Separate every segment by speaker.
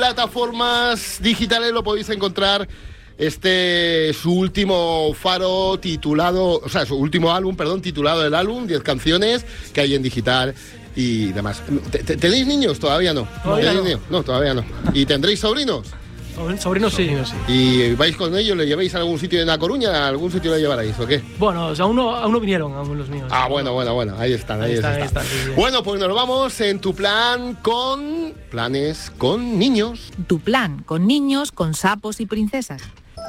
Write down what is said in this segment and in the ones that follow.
Speaker 1: plataformas digitales lo podéis encontrar su último faro titulado, o sea, su último álbum, perdón, titulado el álbum, 10 canciones que hay en digital y demás. ¿Tenéis niños? Todavía no.
Speaker 2: Todavía no.
Speaker 1: No, todavía no. ¿Y tendréis sobrinos?
Speaker 2: Sobrinos sí, sí.
Speaker 1: ¿Y vais con ellos? ¿Le lleváis a algún sitio en La Coruña? ¿A algún sitio le llevaréis o qué?
Speaker 2: Bueno, o sea, aún no vinieron aún los míos.
Speaker 1: Ah, bueno, ahí están.
Speaker 2: Ahí están, sí.
Speaker 1: Bueno, pues nos vamos en Tu Plan con planes con niños.
Speaker 3: Tu Plan con niños, con sapos y princesas.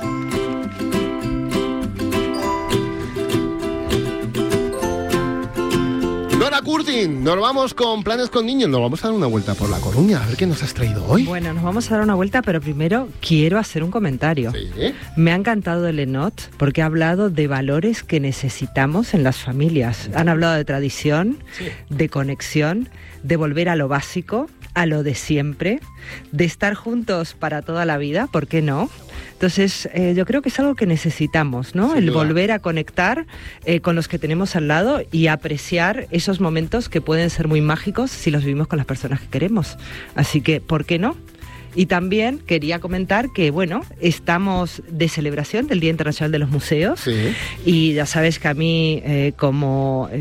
Speaker 1: Nora Curtin, nos vamos con planes con niños. Nos vamos a dar una vuelta por La Coruña, a ver qué nos has traído hoy.
Speaker 4: Bueno, nos vamos a dar una vuelta, pero primero quiero hacer un comentario.
Speaker 1: ¿Sí?
Speaker 4: Me ha encantado el Enot porque ha hablado de valores que necesitamos en las familias. Han hablado de tradición,
Speaker 2: sí,
Speaker 4: de conexión, de volver a lo básico, a lo de siempre, de estar juntos para toda la vida, ¿por qué no? Entonces, yo creo que es algo que necesitamos, ¿no? El volver a conectar con los que tenemos al lado y apreciar esos momentos que pueden ser muy mágicos si los vivimos con las personas que queremos. Así que, ¿por qué no? Y también quería comentar que, bueno, estamos de celebración del Día Internacional de los Museos.
Speaker 1: Sí.
Speaker 4: Y ya sabes que a mí, como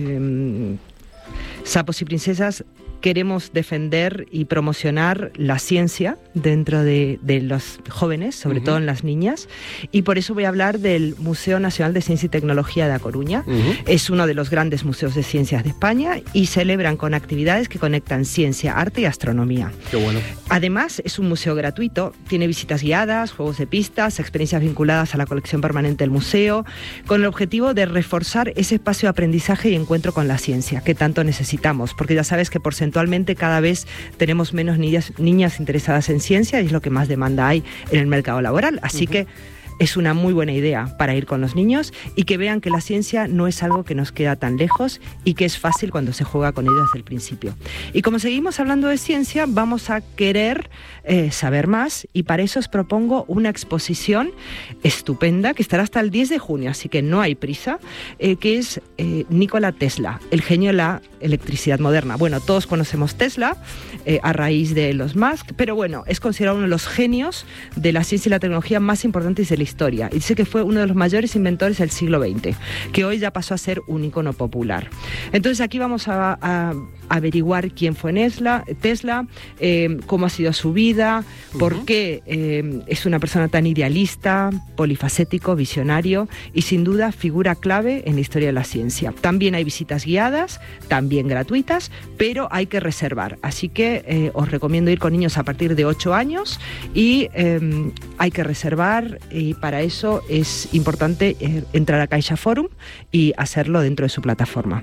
Speaker 4: Sapos y Princesas, queremos defender y promocionar la ciencia dentro de los jóvenes, sobre todo en las niñas, y por eso voy a hablar del Museo Nacional de Ciencia y Tecnología de A Coruña. Es uno de los grandes museos de ciencias de España y celebran con actividades que conectan ciencia, arte y astronomía.
Speaker 1: Qué bueno.
Speaker 4: Además, es un museo gratuito, tiene visitas guiadas, juegos de pistas, experiencias vinculadas a la colección permanente del museo, con el objetivo de reforzar ese espacio de aprendizaje y encuentro con la ciencia que tanto necesitamos, porque ya sabes que porcentualmente cada vez tenemos menos niñas interesadas en ciencia y es lo que más demanda hay en el mercado laboral. Así que es una muy buena idea para ir con los niños y que vean que la ciencia no es algo que nos queda tan lejos y que es fácil cuando se juega con ella desde el principio. Y como seguimos hablando de ciencia, vamos a querer saber más y para eso os propongo una exposición estupenda que estará hasta el 10 de junio, así que no hay prisa, que es Nikola Tesla, el genio de la electricidad moderna. Bueno, todos conocemos Tesla a raíz de Elon Musk, pero bueno, es considerado uno de los genios de la ciencia y la tecnología más importantes de la historia. Y dice que fue uno de los mayores inventores del siglo XX, que hoy ya pasó a ser un icono popular. Entonces aquí vamos a averiguar quién fue Tesla, cómo ha sido su vida, por qué es una persona tan idealista, polifacético, visionario y sin duda figura clave en la historia de la ciencia. También hay visitas guiadas, también gratuitas, pero hay que reservar. Así que os recomiendo ir con niños a partir de 8 años y hay que reservar y para eso es importante entrar a Caixa Forum y hacerlo dentro de su plataforma.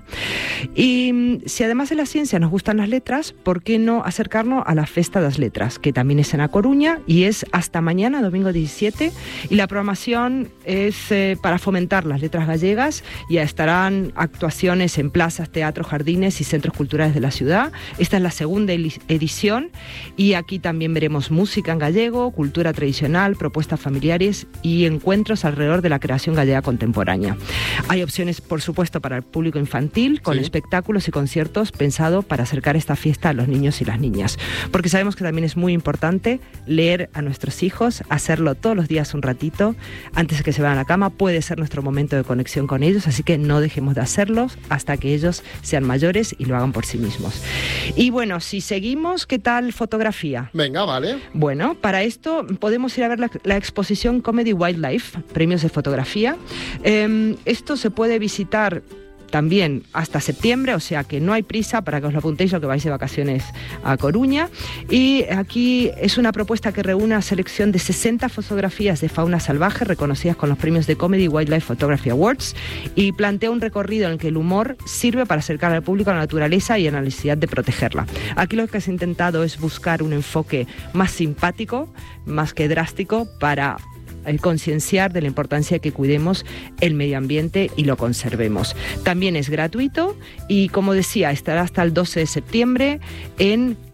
Speaker 4: Y si además de la ciencia nos gustan las letras, ¿por qué no acercarnos a la Festa das Letras, que también es en A Coruña y es hasta mañana, domingo 17, y la programación es para fomentar las letras gallegas y estarán actuaciones en plazas, teatros, jardines y centros culturales de la ciudad. Esta es la segunda edición y aquí también veremos música en gallego, cultura tradicional, propuestas familiares y encuentros alrededor de la creación gallega contemporánea. Hay opciones, por supuesto, para el público infantil, con espectáculos y conciertos pensados para acercar esta fiesta a los niños y las niñas. Porque sabemos que también es muy importante leer a nuestros hijos, hacerlo todos los días un ratito, antes de que se vayan a la cama, puede ser nuestro momento de conexión con ellos, así que no dejemos de hacerlos hasta que ellos sean mayores y lo hagan por sí mismos. Y bueno, si seguimos, ¿qué tal fotografía?
Speaker 1: Venga, vale.
Speaker 4: Bueno, para esto podemos ir a ver la exposición Comedy Wildlife, premios de fotografía. Esto se puede visitar también hasta septiembre, o sea que no hay prisa para que os lo apuntéis lo que vais de vacaciones a Coruña. Y aquí es una propuesta que reúne una selección de 60 fotografías de fauna salvaje reconocidas con los premios de Comedy Wildlife Photography Awards y plantea un recorrido en el que el humor sirve para acercar al público a la naturaleza y a la necesidad de protegerla. Aquí lo que se ha intentado es buscar un enfoque más simpático, más que drástico, para concienciar de la importancia de que cuidemos el medio ambiente y lo conservemos. También es gratuito y, como decía, estará hasta el 12 de septiembre en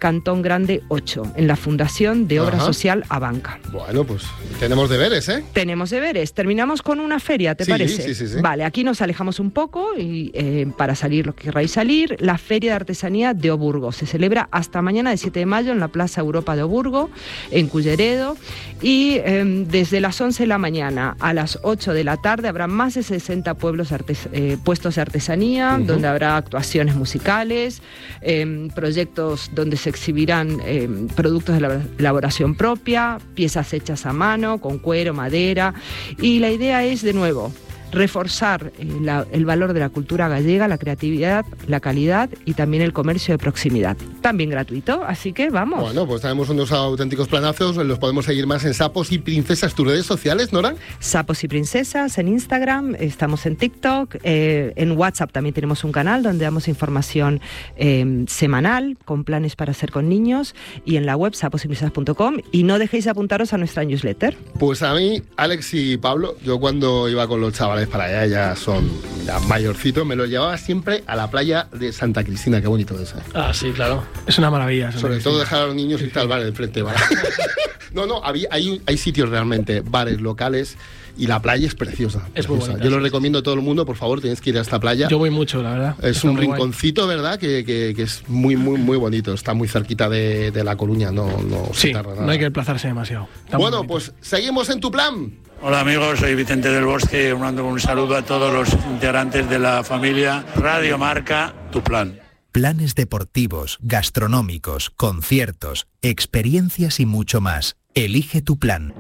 Speaker 4: Cantón Grande 8, en la Fundación de Obra Social Abanca.
Speaker 1: Bueno, pues tenemos deberes, ¿eh?
Speaker 4: Tenemos deberes. Terminamos con una feria, ¿te parece?
Speaker 1: Sí.
Speaker 4: Vale, aquí nos alejamos un poco y para salir lo que queráis salir, la Feria de Artesanía de Oburgo. Se celebra hasta mañana, de 7 de mayo, en la Plaza Europa de Oburgo, en Culleredo, y desde las 11 de la mañana a las 8 de la tarde habrá más de 60 puestos de artesanía, donde habrá actuaciones musicales, proyectos donde se exhibirán productos de elaboración propia, piezas hechas a mano, con cuero, madera, y la idea es, de nuevo, reforzar el valor de la cultura gallega, la creatividad, la calidad y también el comercio de proximidad. También gratuito, así que vamos.
Speaker 1: Bueno, pues tenemos unos auténticos planazos, los podemos seguir más en Sapos y Princesas. ¿Tus redes sociales, Nora?
Speaker 4: Sapos y Princesas en Instagram, estamos en TikTok, en WhatsApp también tenemos un canal donde damos información semanal con planes para hacer con niños, y en la web saposyprincesas.com, y no dejéis de apuntaros a nuestra newsletter.
Speaker 1: Pues a mí, Alex y Pablo, yo cuando iba con los chavales para allá, ya son mayorcitos, me los llevaba siempre a la playa de Santa Cristina. Qué bonito es, ¿eh?
Speaker 2: Ah, sí, claro. Es una maravilla.
Speaker 1: Sobre todo dejar a los niños irse al bar del frente. ¿Vale? No, hay sitios realmente, bares locales, y la playa es preciosa.
Speaker 2: Es muy bonita.
Speaker 1: Yo lo recomiendo a todo el mundo, por favor, tenéis que ir a esta playa.
Speaker 2: Yo voy mucho, la verdad.
Speaker 1: Es un rinconcito, ¿verdad? Que es muy, muy, muy bonito. Está muy cerquita de La Coruña, no
Speaker 2: sí,
Speaker 1: se tarda nada.
Speaker 2: No hay que desplazarse demasiado.
Speaker 1: Bueno, pues seguimos en Tu Plan.
Speaker 5: Hola amigos, soy Vicente del Bosque, mando un saludo a todos los integrantes de la familia Radio Marca, Tu Plan.
Speaker 6: Planes deportivos, gastronómicos, conciertos, experiencias y mucho más. Elige tu plan.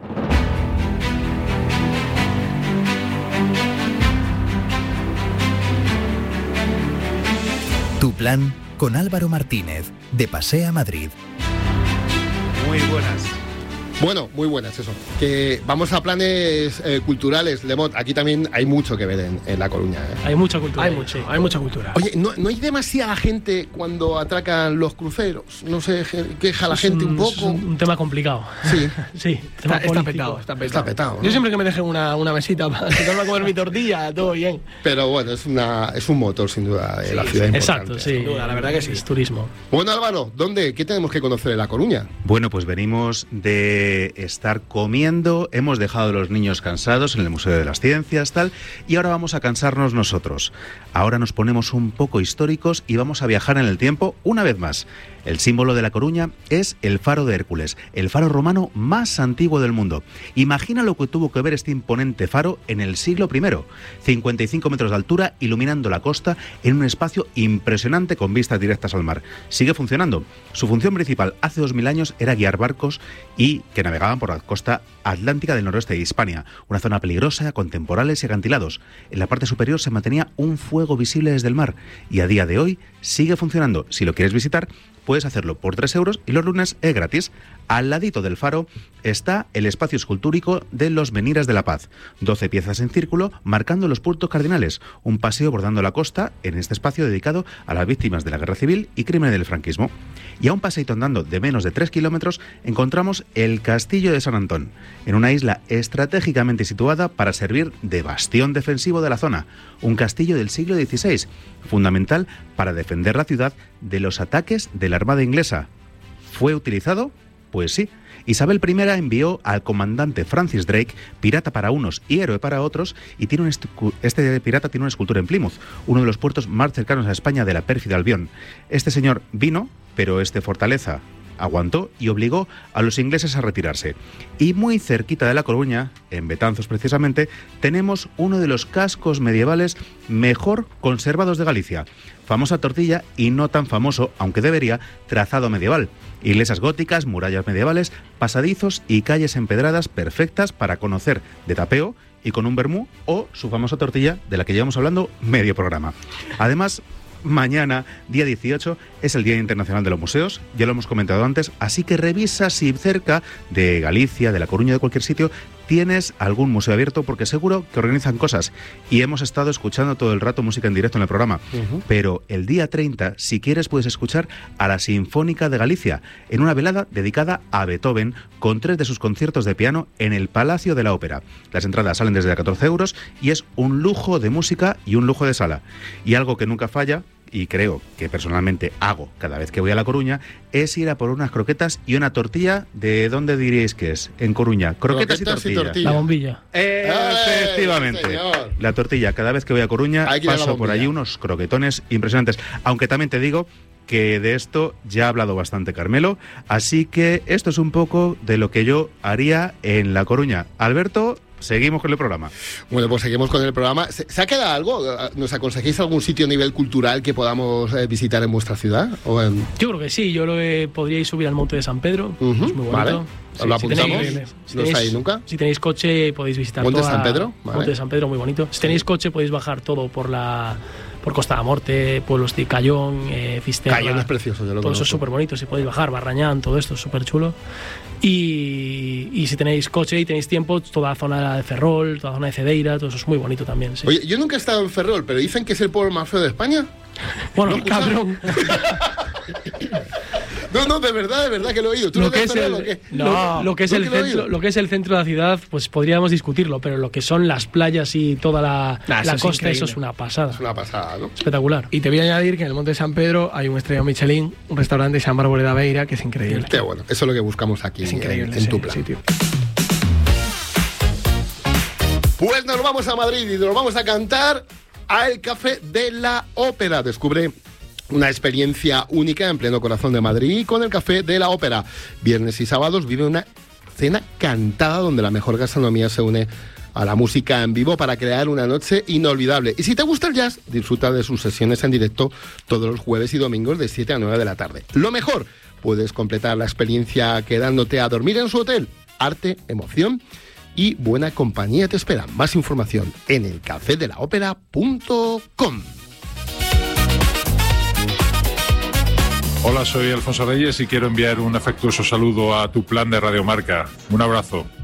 Speaker 6: Tu plan con Álvaro Martínez, de Pasea Madrid.
Speaker 7: Muy buenas.
Speaker 1: Bueno, muy buenas, eso. Que vamos a planes culturales, Lemot. Aquí también hay mucho que ver en La Coruña, ¿eh?
Speaker 2: Hay mucha cultura. Hay mucha cultura.
Speaker 1: Oye, ¿no hay demasiada gente cuando atracan los cruceros? No sé, queja la gente un poco.
Speaker 2: Es un tema complicado.
Speaker 1: Sí.
Speaker 2: Sí,
Speaker 7: Está petado.
Speaker 1: Está petado, ¿no?
Speaker 2: Yo siempre que me dejen una mesita para sentarme a comer mi tortilla, todo bien.
Speaker 1: Pero bueno, es un motor, sin duda, de la ciudad importante.
Speaker 2: Exacto, sí.
Speaker 7: Sin duda, la verdad que sí.
Speaker 2: Es turismo.
Speaker 1: Bueno, Álvaro, ¿qué tenemos que conocer en La Coruña?
Speaker 8: Bueno, pues venimos de estar comiendo, hemos dejado a los niños cansados en el Museo de las Ciencias, tal, y ahora vamos a cansarnos nosotros. Ahora nos ponemos un poco históricos y vamos a viajar en el tiempo una vez más. El símbolo de La Coruña es el Faro de Hércules, el faro romano más antiguo del mundo. Imagina lo que tuvo que ver este imponente faro en el siglo I. 55 metros de altura, iluminando la costa en un espacio impresionante con vistas directas al mar. Sigue funcionando. Su función principal hace 2000 años era guiar barcos y que navegaban por la costa atlántica del noroeste de Hispania, una zona peligrosa con temporales y acantilados. En la parte superior se mantenía un fuego visible desde el mar y a día de hoy sigue funcionando. Si lo quieres visitar, puedes hacerlo por 3 euros y los lunes es gratis. Al ladito del faro está el espacio escultórico de los Menires de la Paz, 12 piezas en círculo marcando los puntos cardinales, un paseo bordando la costa en este espacio dedicado a las víctimas de la Guerra Civil y crímenes del franquismo. Y a un paseito andando de menos de 3 kilómetros encontramos el Castillo de San Antón, en una isla estratégicamente situada para servir de bastión defensivo de la zona, un castillo del siglo XVI, fundamental para defender la ciudad de los ataques de la Armada inglesa. ¿Fue utilizado? Pues sí. Isabel I envió al comandante Francis Drake, pirata para unos y héroe para otros, y este pirata tiene una escultura en Plymouth, uno de los puertos más cercanos a España de la pérfida Albión. Este señor vino, pero fortaleza aguantó y obligó a los ingleses a retirarse. Y muy cerquita de La Coruña, en Betanzos precisamente, tenemos uno de los cascos medievales mejor conservados de Galicia. Famosa tortilla y no tan famoso, aunque debería, trazado medieval. Iglesias góticas, murallas medievales, pasadizos y calles empedradas perfectas para conocer de tapeo y con un vermú o su famosa tortilla de la que llevamos hablando medio programa. Además, mañana, día 18, es el Día Internacional de los Museos, ya lo hemos comentado antes, así que revisa si cerca de Galicia, de La Coruña, de cualquier sitio, tienes algún museo abierto, porque seguro que organizan cosas. Y hemos estado escuchando todo el rato música en directo en el programa. Pero el día 30, si quieres, puedes escuchar a la Sinfónica de Galicia, en una velada dedicada a Beethoven, con 3 de sus conciertos de piano en el Palacio de la Ópera. Las entradas salen desde 14 euros y es un lujo de música y un lujo de sala. Y algo que nunca falla y creo que personalmente hago cada vez que voy a La Coruña, es ir a por unas croquetas y una tortilla. ¿De dónde diríais que es? En Coruña. Croquetas y tortilla.
Speaker 2: La bombilla.
Speaker 8: Efectivamente.
Speaker 1: Señor.
Speaker 8: La tortilla. Cada vez que voy a Coruña
Speaker 1: Hay que ir a la
Speaker 8: paso por
Speaker 1: bombilla.
Speaker 8: allí unos croquetones impresionantes. Aunque también te digo que de esto ya ha hablado bastante Carmelo, así que esto es un poco de lo que yo haría en La Coruña. Alberto, seguimos con el programa.
Speaker 1: Bueno, pues seguimos con el programa. ¿Se ha quedado algo? ¿Nos aconsejéis algún sitio a nivel cultural que podamos visitar en vuestra ciudad? ¿O en...
Speaker 2: Yo creo que sí, podríais subir al Monte de San Pedro,
Speaker 1: Ujú,
Speaker 2: es muy bonito.
Speaker 1: vale.
Speaker 2: Sí,
Speaker 1: ¿Lo apuntamos? ¿No estáis
Speaker 2: tenéis,
Speaker 1: nunca?
Speaker 2: Si tenéis coche podéis visitar
Speaker 1: ¿Monte de
Speaker 2: toda-
Speaker 1: San Pedro? Vale.
Speaker 2: Monte de San Pedro, muy bonito. Si tenéis coche podéis bajar todo por Costa da Morte, pueblos de Cayón, Fisterra.
Speaker 1: Cayón es precioso, yo lo
Speaker 2: Todo eso
Speaker 1: conozco.
Speaker 2: es súper bonito, si podéis bajar, Barrañán, todo esto es súper chulo. Y si tenéis coche y tenéis tiempo, toda la zona de Ferrol, toda la zona de Cedeira, todo eso es muy bonito también. Sí.
Speaker 1: Oye, yo nunca he estado en Ferrol, pero dicen que es el pueblo más feo de España.
Speaker 2: Bueno,
Speaker 1: ¿no,
Speaker 2: cabrón.
Speaker 1: No, de verdad que lo he oído. ¿Tú no
Speaker 2: Lo que,
Speaker 1: eres
Speaker 2: es
Speaker 1: Ferrol
Speaker 2: el,
Speaker 1: o qué?
Speaker 2: no, lo que es
Speaker 1: ¿Tú
Speaker 2: el
Speaker 1: que lo he
Speaker 2: centro,
Speaker 1: oído?
Speaker 2: lo que es el centro de la ciudad, pues podríamos discutirlo, pero lo que son las playas y toda la
Speaker 7: eso es
Speaker 2: costa,
Speaker 7: increíble.
Speaker 2: eso es una pasada.
Speaker 1: Es una pasada, ¿no?
Speaker 2: Espectacular.
Speaker 7: Y te voy a añadir que en el Monte de San Pedro hay un estrellado Michelin, un restaurante que se llama Árbol de Aveira, que es increíble.
Speaker 1: Qué bueno, eso es lo que buscamos aquí
Speaker 7: Es increíble
Speaker 1: en tu
Speaker 7: ese
Speaker 1: plan.
Speaker 7: sitio.
Speaker 1: Pues nos vamos a Madrid y nos vamos a cantar al Café de la Ópera. Descubre una experiencia única en pleno corazón de Madrid con el Café de la Ópera. Viernes y sábados vive una cena cantada donde la mejor gastronomía se une a la música en vivo para crear una noche inolvidable. Y si te gusta el jazz, disfruta de sus sesiones en directo todos los jueves y domingos de 7 a 9 de la tarde. Lo mejor, puedes completar la experiencia quedándote a dormir en su hotel. Arte, emoción y buena compañía te esperan. Más información en elcafedelaopera.com.
Speaker 9: Hola, soy Alfonso Reyes y quiero enviar un afectuoso saludo a tu plan de Radio Marca. Un abrazo.